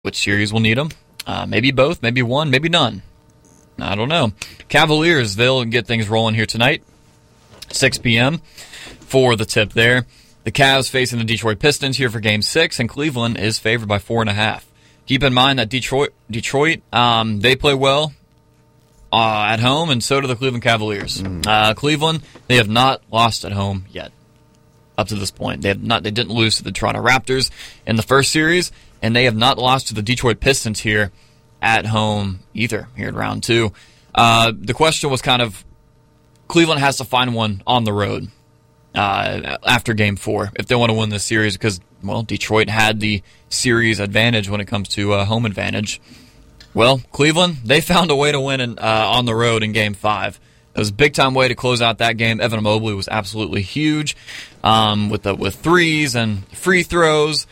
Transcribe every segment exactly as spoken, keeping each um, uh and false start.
Which series will need them? Uh, maybe both, maybe one, maybe none. I don't know. Cavaliers, they'll get things rolling here tonight. six p.m. for the tip there. The Cavs facing the Detroit Pistons here for Game six, and Cleveland is favored by four and a half. Keep in mind that Detroit, Detroit, um, they play well uh, at home, and so do the Cleveland Cavaliers. Mm. Uh, Cleveland, they have not lost at home yet. Up to this point, they have not. They didn't lose to the Toronto Raptors in the first series, and they have not lost to the Detroit Pistons here at home either. Here in round two, uh, the question was kind of Cleveland has to find one on the road uh, after Game Four if they want to win this series because well, Detroit had the series advantage when it comes to uh, home advantage. Well, Cleveland they found a way to win in, uh, on the road in Game Five. It was a big-time way to close out that game. Evan Mobley was absolutely huge um, with the, with threes and free throws.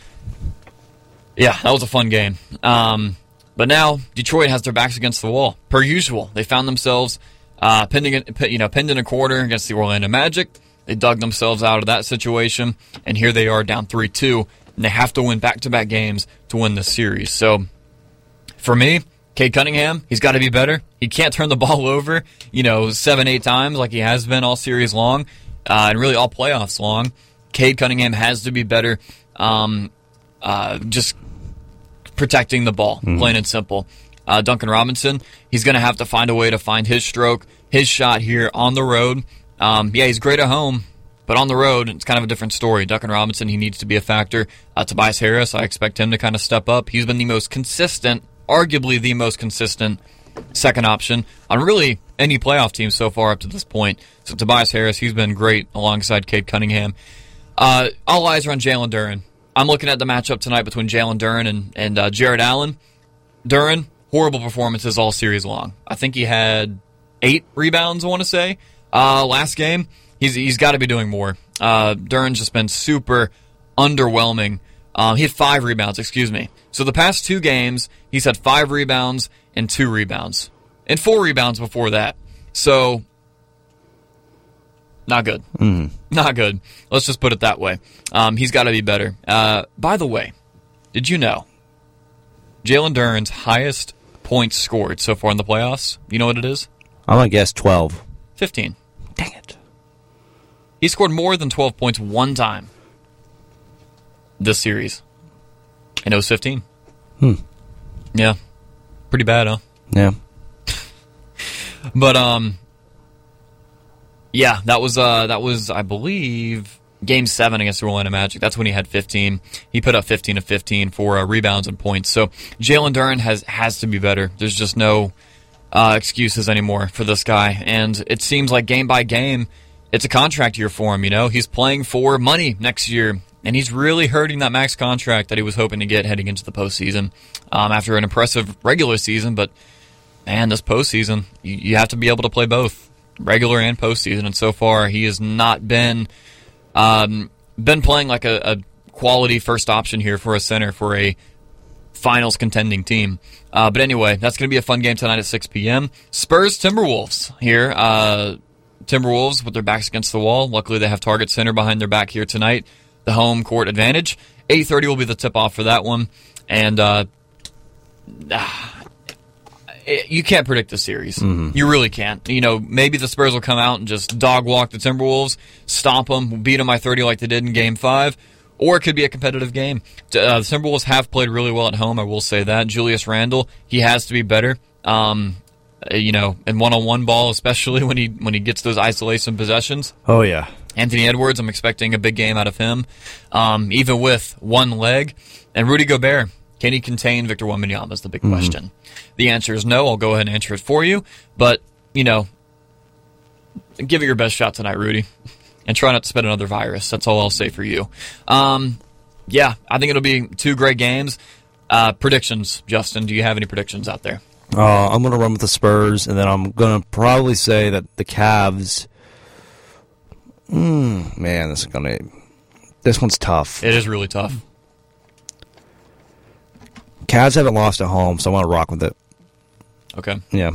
Yeah, that was a fun game. Um, but now Detroit has their backs against the wall, per usual. They found themselves uh, pinned, you know, pinned in a corner against the Orlando Magic. They dug themselves out of that situation, and here they are down three two, and they have to win back-to-back games to win this series. So, for me, Cade Cunningham, he's got to be better. He can't turn the ball over, you know, seven, eight times like he has been all series long, uh, and really all playoffs long. Cade Cunningham has to be better, um, uh, just protecting the ball, mm-hmm. plain and simple. Uh, Duncan Robinson, he's going to have to find a way to find his stroke, his shot here on the road. Um, yeah, he's great at home, but on the road, it's kind of a different story. Duncan Robinson, he needs to be a factor. Uh, Tobias Harris, I expect him to kind of step up. He's been the most consistent, arguably the most consistent second option on really any playoff team so far up to this point. So Tobias Harris, he's been great alongside Cade Cunningham. Uh, all eyes are on Jalen Duren. I'm looking at the matchup tonight between Jalen Duren and, and uh, Jared Allen. Duren, horrible performances all series long. I think he had eight rebounds, I want to say, uh, last game. He's He's got to be doing more. Uh, Duren's just been super underwhelming. Um, he had five rebounds, excuse me. So the past two games, he's had five rebounds and two rebounds. And four rebounds before that. So, not good. Mm. Not good. Let's just put it that way. Um, he's got to be better. Uh, by the way, did you know Jalen Duren's highest points scored so far in the playoffs? You know what it is? I'm going to guess twelve. fifteen. Dang it. He scored more than twelve points one time this series. And it was fifteen. Hmm. Yeah. Pretty bad, huh? Yeah. But, um, yeah, that was, uh, that was, I believe, Game seven against the Orlando Magic. That's when he had fifteen. He put up fifteen of fifteen for uh, rebounds and points. So Jalen Duren has, has to be better. There's just no uh, excuses anymore for this guy. And it seems like game by game, it's a contract year for him, you know? He's playing for money next year. And he's really hurting that max contract that he was hoping to get heading into the postseason um, after an impressive regular season. But, man, this postseason, you, you have to be able to play both, regular and postseason. And so far, he has not been um, been playing like a, a quality first option here for a center for a finals contending team. Uh, but anyway, that's going to be a fun game tonight at six p.m. Spurs Timberwolves here. Uh, Timberwolves with their backs against the wall. Luckily, they have Target Center behind their back here tonight. The home court advantage. eight thirty will be the tip-off for that one. And uh, you can't predict the series. Mm-hmm. You really can't. You know, maybe the Spurs will come out and just dog-walk the Timberwolves, stomp them, beat them by thirty like they did in Game five, or it could be a competitive game. Uh, the Timberwolves have played really well at home, I will say that. Julius Randle, he has to be better. Um, you know, in one-on-one ball, especially when he when he gets those isolation possessions. Oh, yeah. Anthony Edwards, I'm expecting a big game out of him, um, even with one leg. And Rudy Gobert, can he contain Victor Wembanyama is the big mm-hmm. question. The answer is no. I'll go ahead and answer it for you. But, you know, give it your best shot tonight, Rudy. And try not to spread another virus. That's all I'll say for you. Um, yeah, I think it'll be two great games. Uh, predictions, Justin. Do you have any predictions out there? Uh, I'm going to run with the Spurs, and then I'm going to probably say that the Cavs... Mm, man, this is gonna. This one's tough. It is really tough. Cavs haven't lost at home, so I want to rock with it. Okay. Yeah.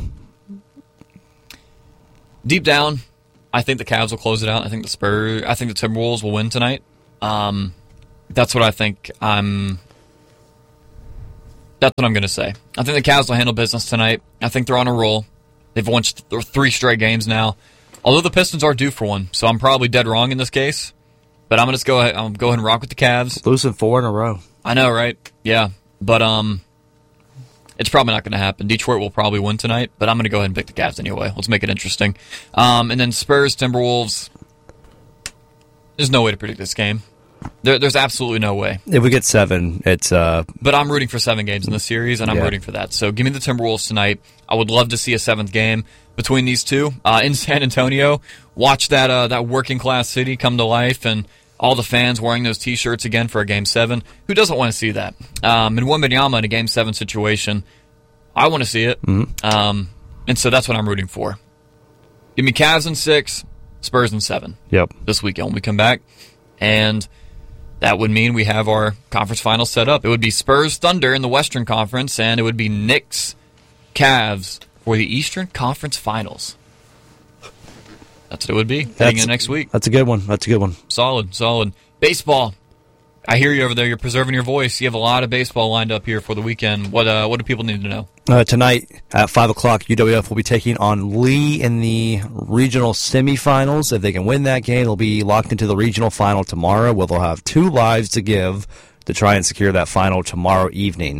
Deep down, I think the Cavs will close it out. I think the Spurs. I think the Timberwolves will win tonight. Um, that's what I think. I'm. That's what I'm going to say. I think the Cavs will handle business tonight. I think they're on a roll. They've won th- three straight games now. Although the Pistons are due for one, so I'm probably dead wrong in this case. But I'm going to just go ahead, I'm go ahead and rock with the Cavs. Losing four in a row. I know, right? Yeah. But um, it's probably not going to happen. Detroit will probably win tonight, but I'm going to go ahead and pick the Cavs anyway. Let's make it interesting. Um, and then Spurs, Timberwolves. There's no way to predict this game. There, there's absolutely no way. If we get seven, it's... Uh, but I'm rooting for seven games in this series, and I'm yeah. rooting for that. So give me the Timberwolves tonight. I would love to see a seventh game between these two. Uh, in San Antonio, watch that uh, that working-class city come to life, and all the fans wearing those T-shirts again for a Game seven. Who doesn't want to see that? Um, and Wembanyama in a Game seven situation, I want to see it. Mm-hmm. Um, and so that's what I'm rooting for. Give me Cavs in six, Spurs in seven. Yep. This weekend when we come back. And... that would mean we have our conference finals set up. It would be Spurs Thunder in the Western Conference, and it would be Knicks Cavs for the Eastern Conference Finals. That's what it would be heading in next week. That's a good one. That's a good one. Solid, solid. Baseball. I hear you over there. You're preserving your voice. You have a lot of baseball lined up here for the weekend. What uh, what do people need to know? Uh, tonight at five o'clock, U W F will be taking on Lee in the regional semifinals. If they can win that game, they'll be locked into the regional final tomorrow, where they'll have two lives to give to try and secure that final tomorrow evening.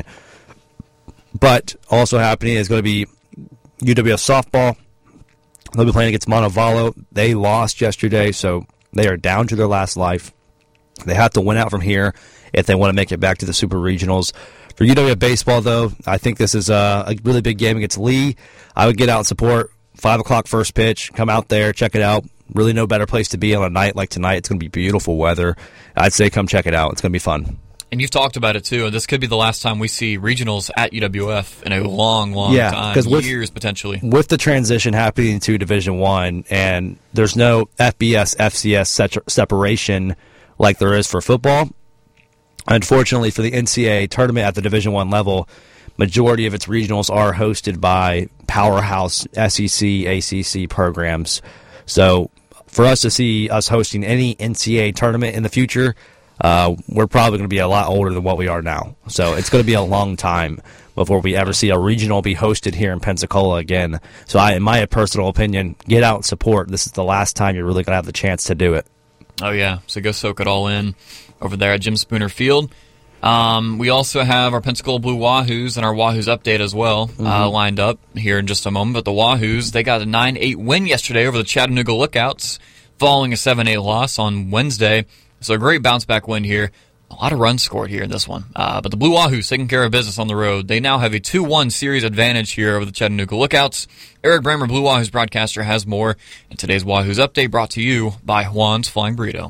But also happening is going to be U W F softball. They'll be playing against Montevallo. They lost yesterday, so they are down to their last life. They have to win out from here if they want to make it back to the Super Regionals. For U W F baseball, though, I think this is a, a really big game against Lee. I would get out and support. five o'clock first pitch. Come out there, check it out. Really no better place to be on a night like tonight. It's going to be beautiful weather. I'd say come check it out. It's going to be fun. And you've talked about it, too. This could be the last time we see regionals at U W F in a long, long yeah, time. With, years, potentially. With the transition happening to Division One, and there's no F B S, F C S separation like there is for football. Unfortunately, for the N C double A tournament at the Division One level, majority of its regionals are hosted by powerhouse S E C, A C C programs. So for us to see us hosting any N C double A tournament in the future, uh, we're probably going to be a lot older than what we are now. So it's going to be a long time before we ever see a regional be hosted here in Pensacola again. So I, in my personal opinion, get out and support. This is the last time you're really going to have the chance to do it. Oh, yeah. So go soak it all in over there at Jim Spooner Field. Um, we also have our Pensacola Blue Wahoos and our Wahoos update as well mm-hmm. uh, lined up here in just a moment. But the Wahoos, they got a nine eight win yesterday over the Chattanooga Lookouts following a seven eight loss on Wednesday. So a great bounce-back win here. A lot of runs scored here in this one. Uh, but the Blue Wahoos taking care of business on the road. They now have a two one series advantage here over the Chattanooga Lookouts. Eric Bramer, Blue Wahoos broadcaster, has more. And today's Wahoos update brought to you by Juan's Flying Burrito.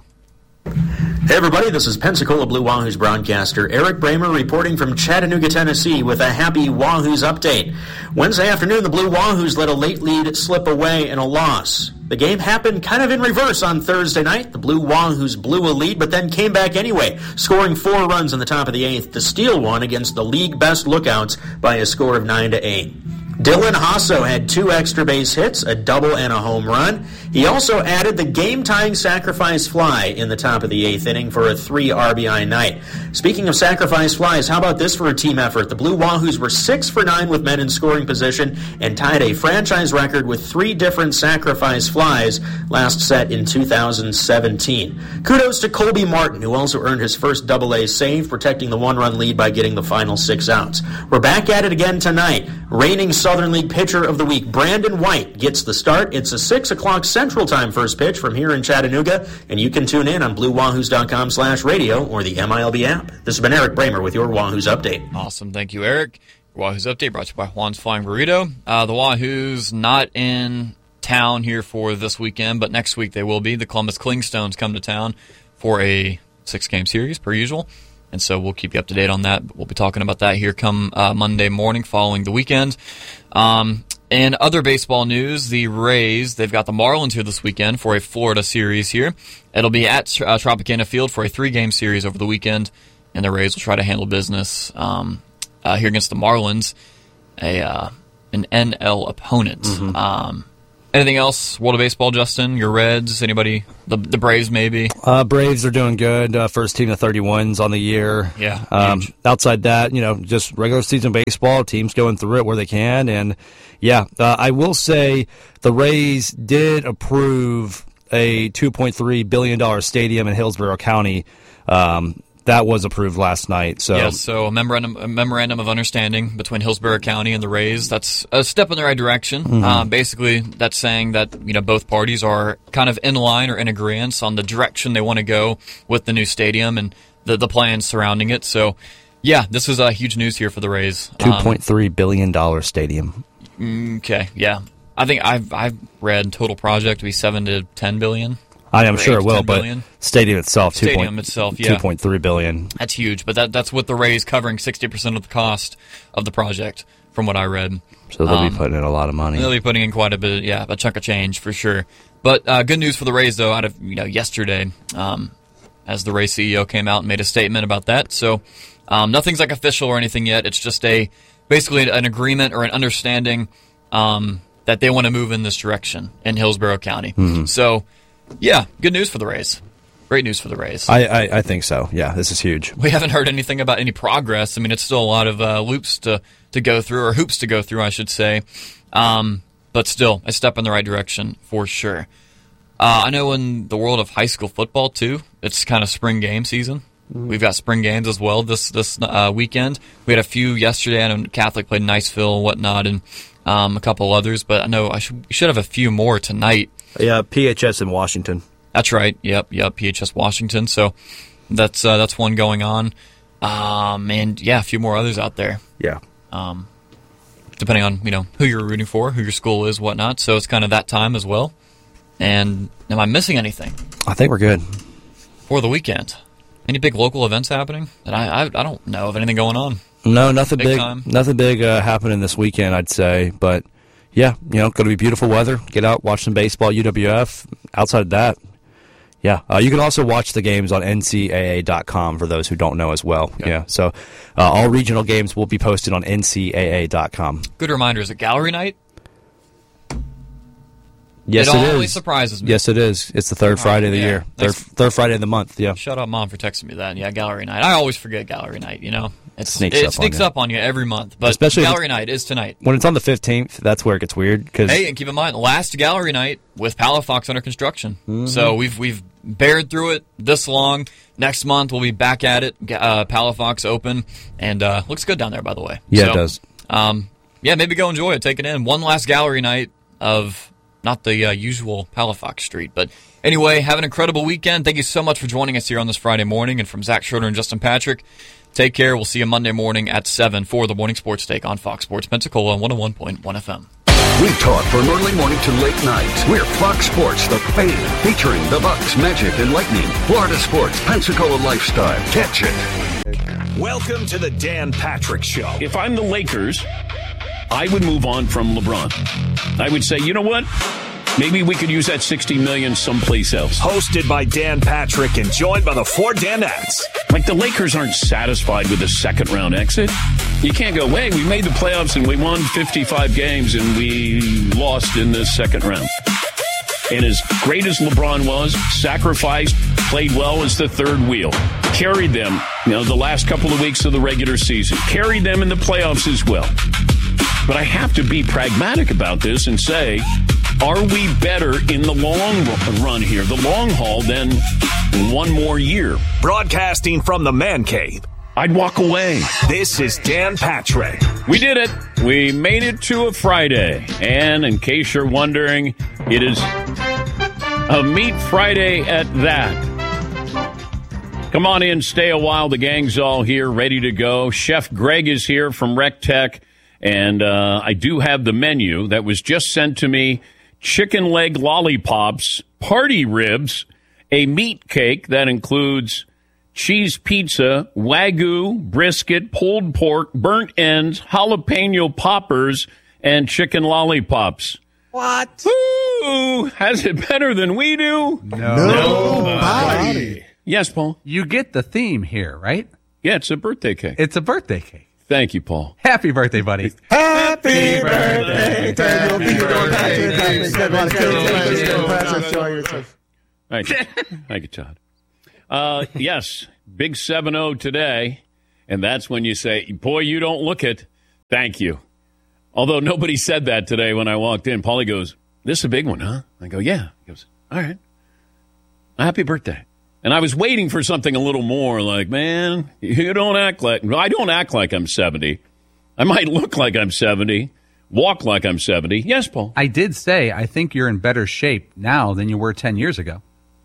Hey everybody, this is Pensacola Blue Wahoos broadcaster Eric Bramer reporting from Chattanooga, Tennessee with a happy Wahoos update. Wednesday afternoon, the Blue Wahoos let a late lead slip away in a loss. The game happened kind of in reverse on Thursday night. The Blue Wahoos blew a lead, but then came back anyway, scoring four runs in the top of the eighth to steal one against the league best Lookouts by a score of nine to eight. Dylan Hasso had two extra base hits, a double and a home run. He also added the game-tying sacrifice fly in the top of the eighth inning for a three R B I night. Speaking of sacrifice flies, how about this for a team effort? The Blue Wahoos were six for nine with men in scoring position and tied a franchise record with three different sacrifice flies last set in two thousand seventeen. Kudos to Colby Martin, who also earned his first double A save, protecting the one-run lead by getting the final six outs. We're back at it again tonight. Reigning Southern League Pitcher of the Week, Brandon White, gets the start. It's a six o'clock Central Time first pitch from here in Chattanooga, and you can tune in on blue wahoos dot com slash radio or the M I L B app. This has been Eric Bramer with your Wahoos Update. Awesome. Thank you, Eric. Your Wahoos Update brought to you by Juan's Flying Burrito. Uh, the Wahoos not in town here for this weekend, but next week they will be. The Columbus Clingstones come to town for a six-game series, per usual. And so we'll keep you up to date on that. We'll be talking about that here come uh, Monday morning following the weekend. Um, and other baseball news, the Rays, they've got the Marlins here this weekend for a Florida series here. It'll be at uh, Tropicana Field for a three-game series over the weekend. And the Rays will try to handle business um, uh, here against the Marlins, a uh, an N L opponent. Mm-hmm. Um, Anything else? World of Baseball, Justin? Your Reds? Anybody? The the Braves, maybe? Uh, Braves are doing good. Uh, first team to thirty wins on the year. Yeah. Um, outside that, you know, just regular season baseball, teams going through it where they can. And, yeah, uh, I will say the Rays did approve a two point three billion dollars stadium in Hillsborough County. Um That was approved last night. So yes, so a memorandum, a memorandum of understanding between Hillsborough County and the Rays. That's a step in the right direction. Mm-hmm. Um, basically, that's saying that you know both parties are kind of in line or in agreement on the direction they want to go with the new stadium and the the plans surrounding it. So, yeah, this is a uh, huge news here for the Rays. two point three billion dollars stadium. Um, okay, yeah, I think I've I've read total project to be seven to ten billion. I am sure it will, but billion. stadium itself, two Stadium itself, yeah. two point three billion dollars. That's huge, but that that's with the Rays covering sixty percent of the cost of the project, from what I read. So they'll um, be putting in a lot of money. They'll be putting in quite a bit, yeah, a chunk of change for sure. But uh, good news for the Rays, though, out of you know yesterday, um, as the Rays C E O came out and made a statement about that. So um, nothing's like official or anything yet. It's just a basically an agreement or an understanding um, that they want to move in this direction in Hillsborough County. Mm-hmm. So. Yeah, good news for the Rays. Great news for the Rays. I, I, I think so. Yeah, this is huge. We haven't heard anything about any progress. I mean, it's still a lot of uh, loops to, to go through, or hoops to go through, I should say. Um, but still, a step in the right direction for sure. Uh, I know in the world of high school football, too, it's kind of spring game season. Mm. We've got spring games as well this this uh, weekend. We had a few yesterday. I know Catholic played Niceville and whatnot, and um, a couple others. But I know I should, we should have a few more tonight. Yeah, P H S in Washington. That's right. Yep, yep. P H S Washington. So that's uh, that's one going on, um, and yeah, a few more others out there. Yeah. Um, depending on you know who you're rooting for, who your school is, whatnot. So it's kind of that time as well. And am I missing anything? I think we're good for the weekend. Any big local events happening? That I I, I don't know of anything going on. No, nothing big. big Nothing big uh, happening this weekend, I'd say, but. Yeah, you know, going to be beautiful weather. Get out, watch some baseball, U W F. Outside of that, yeah. Uh, you can also watch the games on N C A A dot com for those who don't know as well. Okay. Yeah, so uh, all regional games will be posted on N C A A dot com. Good reminder, is it gallery night? Yes, it, it always is. surprises me. Yes, it is. It's the third Friday of the yeah. year. Third, third Friday of the month, yeah. Shut up, Mom, for texting me that. Yeah, gallery night. I always forget gallery night, you know. It's, sneaks it up sneaks on you. up on you every month. But Especially gallery night is tonight. When it's on the fifteenth, that's where it gets weird. Cause hey, and keep in mind, last gallery night with Palafox under construction. Mm-hmm. So we've we've bared through it this long. Next month we'll be back at it. Uh, Palafox open, and uh, looks good down there, by the way. Yeah, so, it does. Um, yeah, maybe go enjoy it. Take it in. One last gallery night of not the uh, usual Palafox Street. But anyway, have an incredible weekend. Thank you so much for joining us here on this Friday morning. And from Zach Schroeder and Justin Patrick, take care. We'll see you Monday morning at seven for the Morning Sports Take on Fox Sports Pensacola one oh one point one F M. We talk from early morning to late night. We're Fox Sports, the fan, featuring the Bucks, Magic, and Lightning. Florida sports, Pensacola lifestyle. Catch it. Welcome to the Dan Patrick Show. If I'm the Lakers, I would move on from LeBron. I would say, you know what? Maybe we could use that sixty million dollars someplace else. Hosted by Dan Patrick and joined by the four Danettes. Like, the Lakers aren't satisfied with a second-round exit. You can't go, hey, we made the playoffs and we won fifty-five games and we lost in the second round. And as great as LeBron was, sacrificed, played well as the third wheel, carried them, you know, the last couple of weeks of the regular season, carried them in the playoffs as well. But I have to be pragmatic about this and say, are we better in the long run here, the long haul, than one more year? Broadcasting from the Man Cave. I'd walk away. This is Dan Patrick. We did it. We made it to a Friday. And in case you're wondering, it is a Meat Friday at that. Come on in, stay a while. The gang's all here, ready to go. Chef Greg is here from RecTech. And uh, I do have the menu that was just sent to me. Chicken leg lollipops, party ribs, a meat cake that includes cheese pizza, Wagyu, brisket, pulled pork, burnt ends, jalapeno poppers, and chicken lollipops. What? Ooh, has it better than we do? No. Nobody. Yes, Paul? You get the theme here, right? Yeah, it's a birthday cake. It's a birthday cake. Thank you, Paul. Happy birthday, buddy. Happy birthday. Thank you. Thank you, Todd. Uh, yes, big seven oh today, and that's when you say, boy, you don't look it. Thank you. Although nobody said that today when I walked in. Paulie goes, this is a big one, huh? I go, yeah. He goes, all right. Happy birthday. And I was waiting for something a little more like, man, you don't act like, I don't act like I'm seventy. I might look like I'm seventy, walk like I'm seventy. Yes, Paul. I did say I think you're in better shape now than you were ten years ago.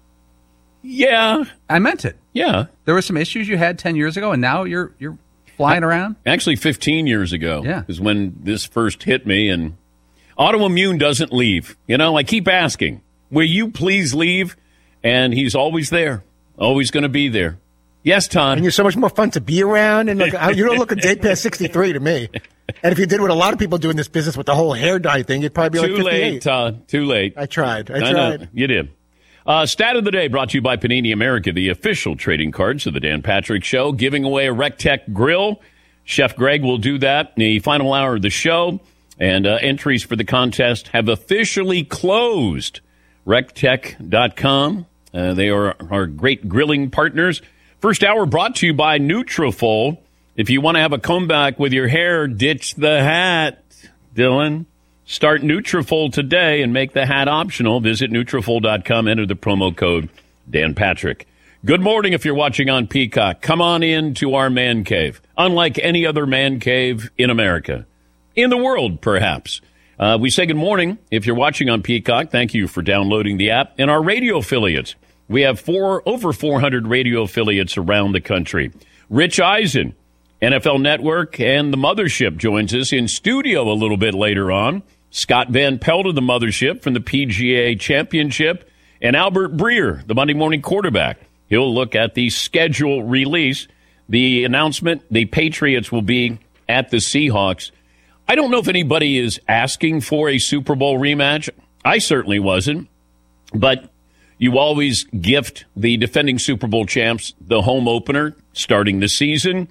Yeah. I meant it. Yeah. There were some issues you had ten years ago, and now you're you're flying around? Actually, fifteen years ago yeah. is when this first hit me, and autoimmune doesn't leave. You know, I keep asking, will you please leave? And he's always there. Always going to be there. Yes, Tom. And you're so much more fun to be around. And like, you don't look a day past sixty-three to me. And if you did what a lot of people do in this business with the whole hair dye thing, you'd probably be Too like fifty-eight. late, Todd. Too late. I tried. I, I tried. know. You did. Uh, stat of the day brought to you by Panini America, the official trading cards of the Dan Patrick Show, giving away a Rectech grill. Chef Greg will do that in the final hour of the show. And uh, entries for the contest have officially closed. Rectech dot com. Uh, they are our great grilling partners. First hour brought to you by Nutrafol. If you want to have a comeback with your hair, ditch the hat, Dylan. Start Nutrafol today and make the hat optional. Visit Nutrafol dot com. Enter the promo code Dan Patrick. Good morning if you're watching on Peacock. Come on in to our man cave. Unlike any other man cave in America. In the world, perhaps. Uh, we say good morning if you're watching on Peacock. Thank you for downloading the app. And our radio affiliates. We have four over four hundred radio affiliates around the country. Rich Eisen, N F L Network, and the Mothership joins us in studio a little bit later on. Scott Van Pelt of the Mothership from the P G A Championship, and Albert Breer, the Monday morning quarterback. He'll look at the schedule release. The announcement, the Patriots will be at the Seahawks. I don't know if anybody is asking for a Super Bowl rematch. I certainly wasn't. But you always gift the defending Super Bowl champs the home opener starting the season.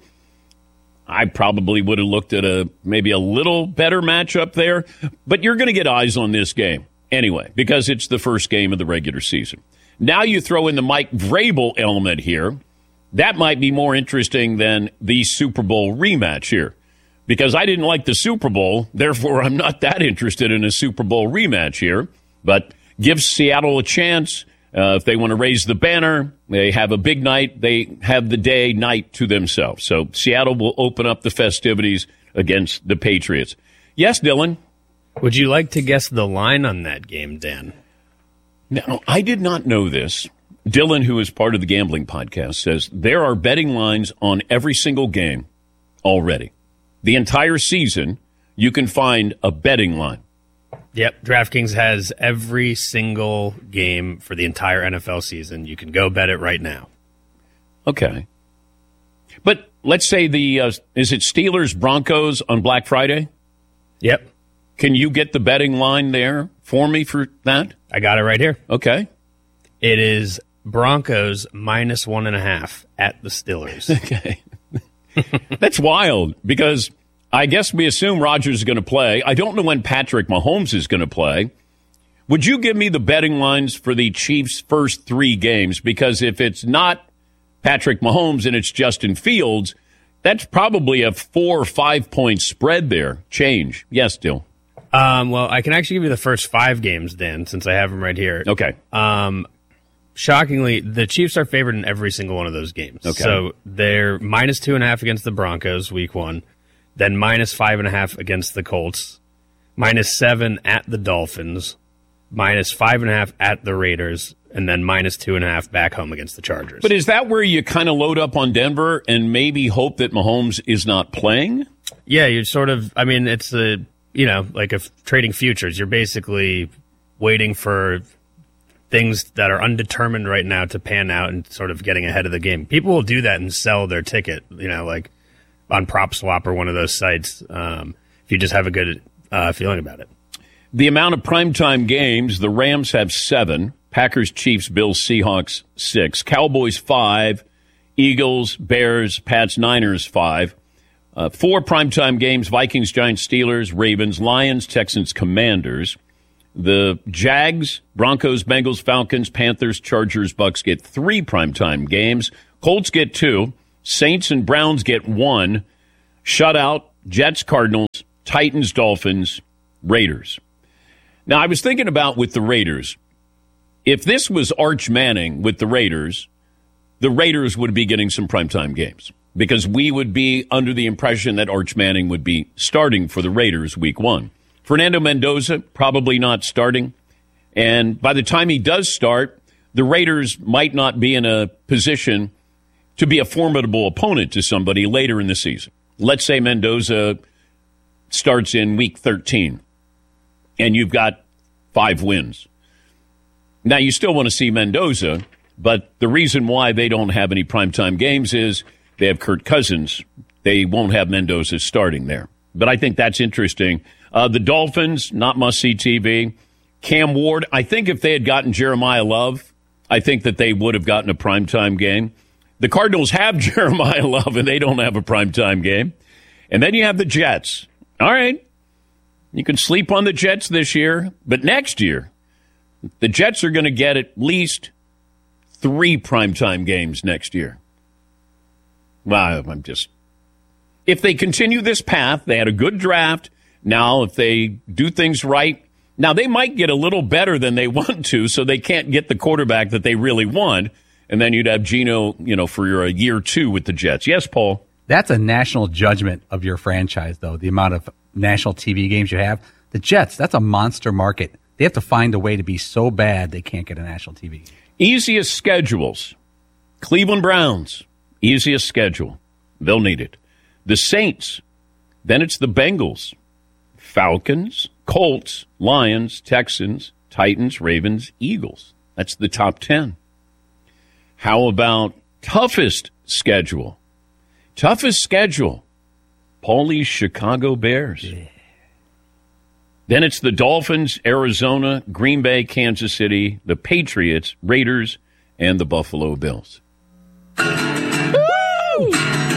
I probably would have looked at a maybe a little better matchup there. But you're going to get eyes on this game anyway, because it's the first game of the regular season. Now you throw in the Mike Vrabel element here. That might be more interesting than the Super Bowl rematch here. Because I didn't like the Super Bowl, therefore I'm not that interested in a Super Bowl rematch here. But gives Seattle a chance. Uh, if they want to raise the banner, they have a big night. They have the day, night to themselves. So Seattle will open up the festivities against the Patriots. Yes, Dylan? Would you like to guess the line on that game, Dan? Now, I did not know this. Dylan, who is part of the gambling podcast, says there are betting lines on every single game already. The entire season, you can find a betting line. Yep, DraftKings has every single game for the entire N F L season. You can go bet it right now. Okay. But let's say the, uh, is it Steelers Broncos on Black Friday? Yep. Can you get the betting line there for me for that? I got it right here. Okay. It is Broncos minus one and a half at the Steelers. Okay. That's wild because I guess we assume Rodgers is going to play. I don't know when Patrick Mahomes is going to play. Would you give me the betting lines for the Chiefs' first three games? Because if it's not Patrick Mahomes and it's Justin Fields, that's probably a four or five point spread there. Change. Yes, Dill. Um, well, I can actually give you the first five games, Dan, since I have them right here. Okay. Um, shockingly, the Chiefs are favored in every single one of those games. Okay. So they're minus two and a half against the Broncos week one, then minus five and a half against the Colts, minus seven at the Dolphins, minus five and a half at the Raiders, and then minus two and a half back home against the Chargers. But is that where you kind of load up on Denver and maybe hope that Mahomes is not playing? Yeah, you're sort of, I mean, it's a, you know, like if trading futures, you're basically waiting for things that are undetermined right now to pan out and sort of getting ahead of the game. People will do that and sell their ticket, you know, like on PropSwap or one of those sites, um, if you just have a good uh, feeling about it. The amount of primetime games, the Rams have seven, Packers, Chiefs, Bills, Seahawks, six, Cowboys, five, Eagles, Bears, Pats, Niners, five. Uh, four primetime games, Vikings, Giants, Steelers, Ravens, Lions, Texans, Commanders. The Jags, Broncos, Bengals, Falcons, Panthers, Chargers, Bucks get three primetime games. Colts get two. Saints and Browns get one. Shutout, Jets, Cardinals, Titans, Dolphins, Raiders. Now, I was thinking about with the Raiders, if this was Arch Manning with the Raiders, the Raiders would be getting some primetime games because we would be under the impression that Arch Manning would be starting for the Raiders week one. Fernando Mendoza, probably not starting. And by the time he does start, the Raiders might not be in a position to be a formidable opponent to somebody later in the season. Let's say Mendoza starts in week thirteen, and you've got five wins. Now, you still want to see Mendoza, but the reason why they don't have any primetime games is they have Kirk Cousins. They won't have Mendoza starting there. But I think that's interesting. Uh, the Dolphins, not must-see T V. Cam Ward, I think if they had gotten Jeremiah Love, I think that they would have gotten a primetime game. The Cardinals have Jeremiah Love, and they don't have a primetime game. And then you have the Jets. All right, you can sleep on the Jets this year, but next year, the Jets are going to get at least three primetime games next year. Wow, I'm just... If they continue this path, they had a good draft. Now, if they do things right, now they might get a little better than they want to, so they can't get the quarterback that they really want, and then you'd have Geno, you know, for your a year two with the Jets. Yes, Paul? That's a national judgment of your franchise, though, the amount of national T V games you have. The Jets, that's a monster market. They have to find a way to be so bad they can't get a national T V. Easiest schedules. Cleveland Browns, easiest schedule. They'll need it. The Saints, then it's the Bengals, Falcons, Colts, Lions, Texans, Titans, Ravens, Eagles. That's the top ten. How about toughest schedule? Toughest schedule, Paulie's Chicago Bears. Yeah. Then it's the Dolphins, Arizona, Green Bay, Kansas City, the Patriots, Raiders, and the Buffalo Bills.